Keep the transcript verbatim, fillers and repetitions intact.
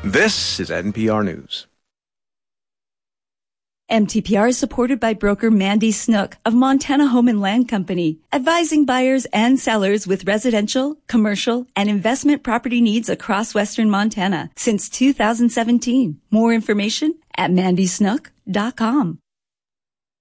This is N P R News. M T P R is supported by broker Mandy Snook of Montana Home and Land Company, advising buyers and sellers with residential, commercial, and investment property needs across western Montana since two thousand seventeen. More information at mandy snook dot com.